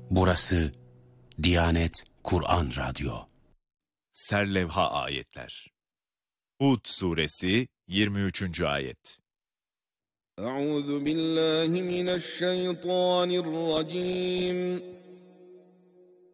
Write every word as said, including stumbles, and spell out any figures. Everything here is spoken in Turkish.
Burası Diyanet Kur'an Radyo. Serlevha ayetler. Hud suresi yirmi üçüncü ayet. Euzu billahi mineşşeytanirracim.